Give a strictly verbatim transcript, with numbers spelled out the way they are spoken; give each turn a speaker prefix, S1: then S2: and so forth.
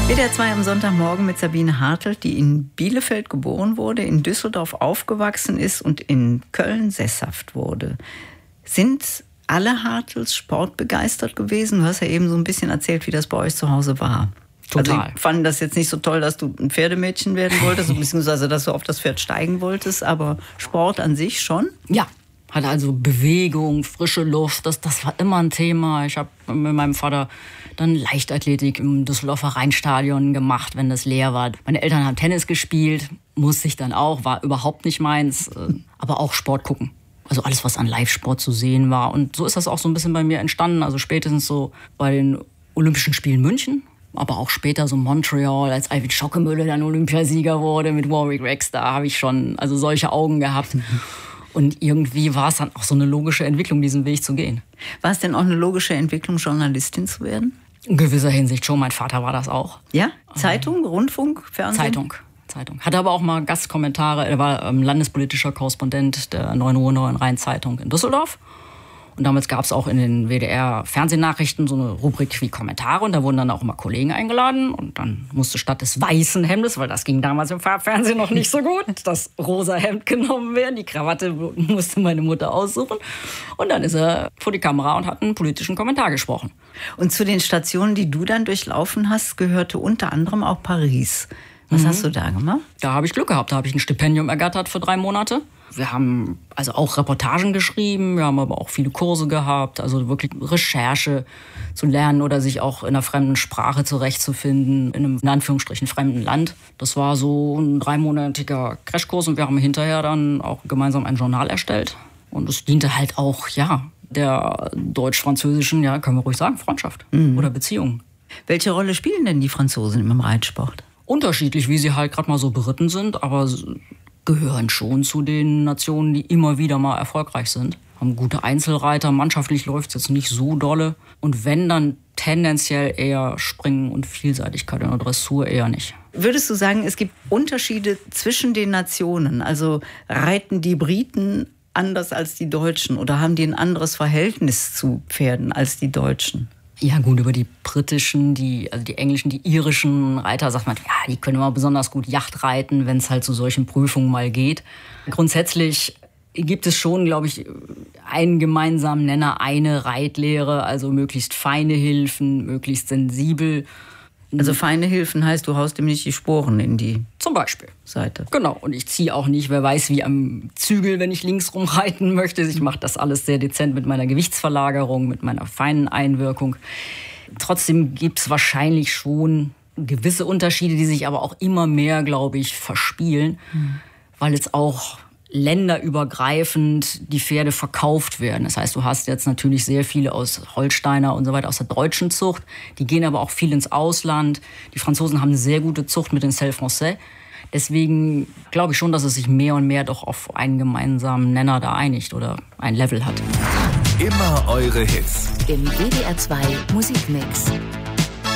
S1: W D R zwei am Sonntagmorgen mit Sabine Hartelt, die in Bielefeld geboren wurde, in Düsseldorf aufgewachsen ist und in Köln sesshaft wurde. Sind alle Hartels sportbegeistert gewesen? Du hast ja eben so ein bisschen erzählt, wie das bei euch zu Hause war.
S2: Total.
S1: Also ich fand das jetzt nicht so toll, dass du ein Pferdemädchen werden wolltest, beziehungsweise dass du auf das Pferd steigen wolltest, aber Sport an sich schon?
S2: Ja, hat also Bewegung, frische Luft, das, das war immer ein Thema. Ich habe mit meinem Vater dann Leichtathletik im Düsseldorfer Rheinstadion gemacht, wenn das leer war. Meine Eltern haben Tennis gespielt, musste ich dann auch, war überhaupt nicht meins, aber auch Sport gucken. Also alles, was an Live-Sport zu sehen war. Und so ist das auch so ein bisschen bei mir entstanden. Also spätestens so bei den Olympischen Spielen München, aber auch später so Montreal, als Eivind Schockemöhle dann Olympiasieger wurde mit Warwick Rex, da habe ich schon also solche Augen gehabt. Und irgendwie war es dann auch so eine logische Entwicklung, diesen Weg zu gehen.
S1: War es denn auch eine logische Entwicklung, Journalistin zu werden?
S2: In gewisser Hinsicht schon. Mein Vater war das auch.
S1: Ja? Zeitung, Rundfunk, Fernsehen?
S2: Zeitung. Zeitung. Hatte aber auch mal Gastkommentare. Er war ähm, landespolitischer Korrespondent der Neuen Ruhr Neuen Rhein-Zeitung in Düsseldorf. Und damals gab es auch in den W D R-Fernsehnachrichten so eine Rubrik wie Kommentare. Und da wurden dann auch immer Kollegen eingeladen. Und dann musste statt des weißen Hemdes, weil das ging damals im Farbfernsehen noch nicht so gut, das rosa Hemd genommen werden. Die Krawatte musste meine Mutter aussuchen. Und dann ist er vor die Kamera und hat einen politischen Kommentar gesprochen.
S1: Und zu den Stationen, die du dann durchlaufen hast, gehörte unter anderem auch Paris. Was mhm. hast du da gemacht?
S2: Da habe ich Glück gehabt. Da habe ich ein Stipendium ergattert für drei Monate. Wir haben also auch Reportagen geschrieben, wir haben aber auch viele Kurse gehabt, also wirklich Recherche zu lernen oder sich auch in einer fremden Sprache zurechtzufinden, in einem in Anführungsstrichen fremden Land. Das war so ein dreimonatiger Crashkurs und wir haben hinterher dann auch gemeinsam ein Journal erstellt. Und es diente halt auch, ja, der deutsch-französischen, ja, können wir ruhig sagen, Freundschaft mhm. oder Beziehung.
S1: Welche Rolle spielen denn die Franzosen im Reitsport?
S2: Unterschiedlich, wie sie halt gerade mal so beritten sind, aber gehören schon zu den Nationen, die immer wieder mal erfolgreich sind. Haben gute Einzelreiter, mannschaftlich läuft es jetzt nicht so dolle. Und wenn, dann tendenziell eher Springen und Vielseitigkeit in der Dressur eher nicht.
S1: Würdest du sagen, es gibt Unterschiede zwischen den Nationen? Also reiten die Briten anders als die Deutschen oder haben die ein anderes Verhältnis zu Pferden als die Deutschen?
S2: Ja gut, über die britischen, die, also die englischen, die irischen Reiter sagt man, ja, die können immer besonders gut Yacht reiten, wenn es halt zu solchen Prüfungen mal geht. Grundsätzlich gibt es schon, glaube ich, einen gemeinsamen Nenner, eine Reitlehre, also möglichst feine Hilfen, möglichst sensibel.
S1: Also feine Hilfen heißt, du haust ihm nicht die Sporen in die
S2: Zum Beispiel.
S1: Seite.
S2: Genau. Und ich ziehe auch nicht, wer weiß wie am Zügel, wenn ich links rumreiten möchte. Ich mache das alles sehr dezent mit meiner Gewichtsverlagerung, mit meiner feinen Einwirkung. Trotzdem gibt es wahrscheinlich schon gewisse Unterschiede, die sich aber auch immer mehr, glaube ich, verspielen, mhm. weil jetzt auch länderübergreifend die Pferde verkauft werden. Das heißt, du hast jetzt natürlich sehr viele aus Holsteiner und so weiter, aus der deutschen Zucht. Die gehen aber auch viel ins Ausland. Die Franzosen haben eine sehr gute Zucht mit den Selle Français. Deswegen glaube ich schon, dass es sich mehr und mehr doch auf einen gemeinsamen Nenner da einigt oder ein Level hat.
S3: Immer eure Hits.
S4: Im W D R zwei Musikmix.